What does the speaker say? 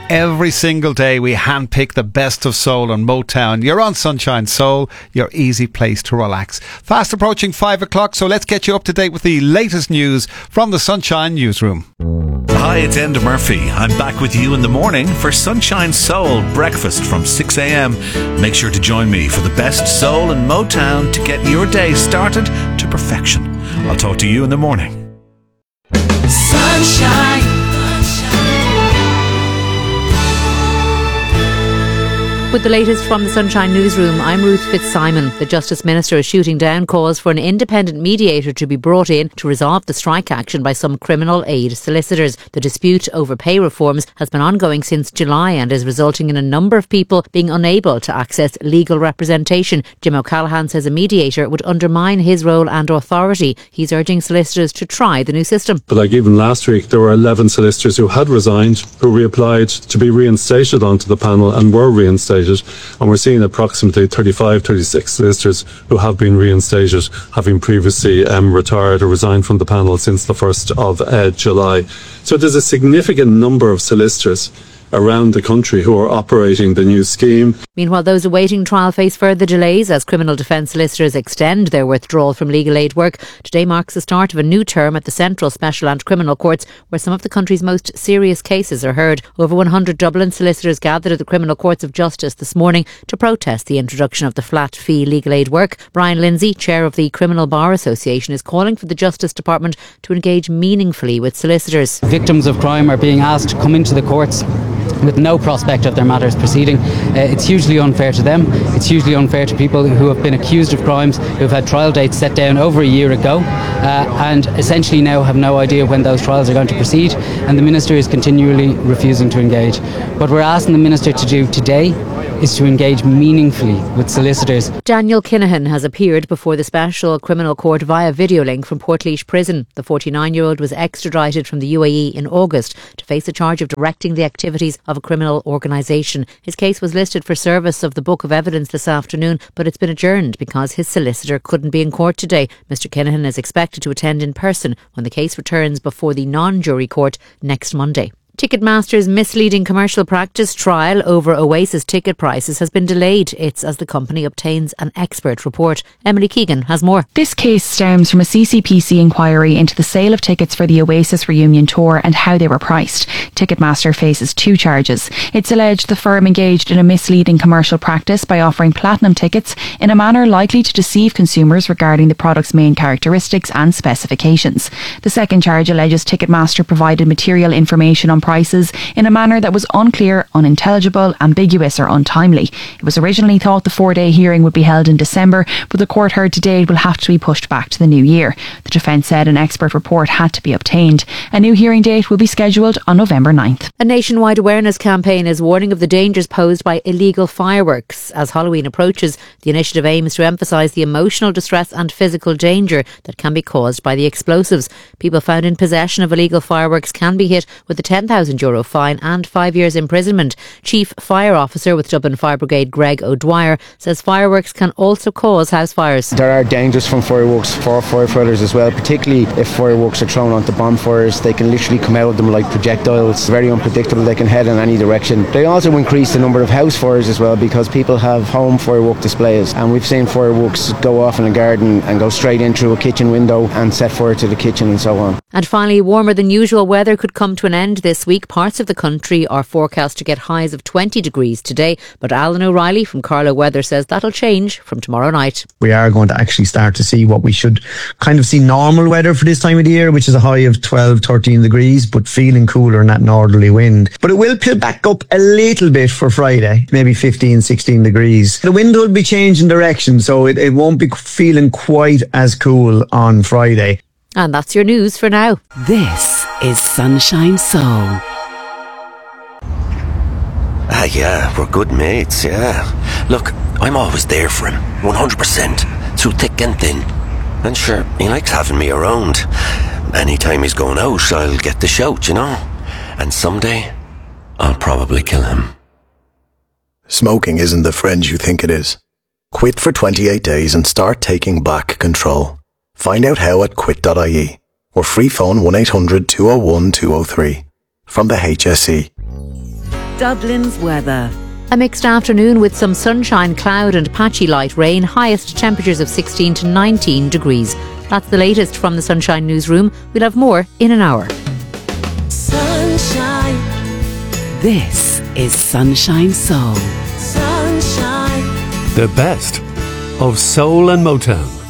Every single day we handpick the best of soul on Motown. You're on Sunshine Soul, your easy place to relax. Fast approaching 5 o'clock, so let's get you up to date with the latest news from the Sunshine Newsroom. Hi, it's Enda Murphy. I'm back with you in the morning for Sunshine Soul breakfast from 6 a.m. Make sure to join me for the best soul and Motown to get your day started to perfection. I'll talk to you in the morning. Sunshine. With the latest from the Sunshine Newsroom, I'm Ruth Fitzsimon. The Justice Minister is shooting down calls for an independent mediator to be brought in to resolve the strike action by some criminal aid solicitors. The dispute over pay reforms has been ongoing since July and is resulting in a number of people being unable to access legal representation. Jim O'Callaghan says a mediator would undermine his role and authority. He's urging solicitors to try the new system. But like even last week, there were 11 solicitors who had resigned, who reapplied to be reinstated onto the panel and were reinstated. And we're seeing approximately 36 solicitors who have been reinstated, having previously retired or resigned from the panel since the 1st of July. So there's a significant number of solicitors around the country who are operating the new scheme. Meanwhile, those awaiting trial face further delays as criminal defence solicitors extend their withdrawal from legal aid work. Today marks the start of a new term at the Central Special and Criminal Courts, where some of the country's most serious cases are heard. Over 100 Dublin solicitors gathered at the Criminal Courts of Justice this morning to protest the introduction of the flat fee legal aid work. Brian Lindsay, chair of the Criminal Bar Association, is calling for the Justice Department to engage meaningfully with solicitors. Victims of crime are being asked to come into the courts with no prospect of their matters proceeding. It's hugely unfair to them. It's hugely unfair to people who have been accused of crimes, who've had trial dates set down over a year ago, and essentially now have no idea when those trials are going to proceed, and the Minister is continually refusing to engage. What we're asking the Minister to do today is to engage meaningfully with solicitors. Daniel Kinahan has appeared before the Special Criminal Court via video link from Portlaoise Prison. The 49-year-old was extradited from the UAE in August to face a charge of directing the activities of a criminal organisation. His case was listed for service of the Book of Evidence this afternoon, but it's been adjourned because his solicitor couldn't be in court today. Mr Kinahan is expected to attend in person when the case returns before the non-jury court next Monday. Ticketmaster's misleading commercial practice trial over Oasis ticket prices has been delayed. It's as the company obtains an expert report. Emily Keegan has more. This case stems from a CCPC inquiry into the sale of tickets for the Oasis reunion tour and how they were priced. Ticketmaster faces 2 charges. It's alleged the firm engaged in a misleading commercial practice by offering platinum tickets in a manner likely to deceive consumers regarding the product's main characteristics and specifications. The second charge alleges Ticketmaster provided material information on prices in a manner that was unclear, unintelligible, ambiguous or untimely. It was originally thought the 4-day hearing would be held in December, but the court heard today it will have to be pushed back to the new year. The defence said an expert report had to be obtained. A new hearing date will be scheduled on November 9th. A nationwide awareness campaign is warning of the dangers posed by illegal fireworks. As Halloween approaches, the initiative aims to emphasise the emotional distress and physical danger that can be caused by the explosives. People found in possession of illegal fireworks can be hit with a €10,000 fine and 5 years imprisonment. Chief Fire Officer with Dublin Fire Brigade Greg O'Dwyer says fireworks can also cause house fires. There are dangers from fireworks for firefighters as well, particularly if fireworks are thrown onto bonfires. They can literally come out of them like projectiles. Very unpredictable, they can head in any direction. They also increase the number of house fires as well because people have home firework displays, and we've seen fireworks go off in a garden and go straight in through a kitchen window and set fire to the kitchen and so on. And finally, warmer than usual weather could come to an end this week. Parts of the country are forecast to get highs of 20 degrees today, but Alan O'Reilly from Carlow Weather says that'll change from tomorrow night. We are going to actually start to see what we should kind of see normal weather for this time of the year, which is a high of 12-13 degrees, but feeling cooler in that northerly wind. But it will pill back up a little bit for Friday, maybe 15-16 degrees. The wind will be changing direction, so it won't be feeling quite as cool on Friday. And that's your news for now. This is Sunshine Soul. Yeah, we're good mates, yeah. Look, I'm always there for him, 100%, through thick and thin. And sure, he likes having me around. Anytime he's going out, I'll get the shout, you know. And someday, I'll probably kill him. Smoking isn't the friend you think it is. Quit for 28 days and start taking back control. Find out how at quit.ie or free phone 1-800-201-203 from the HSE. Dublin's weather. A mixed afternoon with some sunshine, cloud and patchy light rain. Highest temperatures of 16 to 19 degrees. That's the latest from the Sunshine Newsroom. We'll have more in an hour. Sunshine. This is Sunshine Soul. Sunshine. The best of soul and Motown.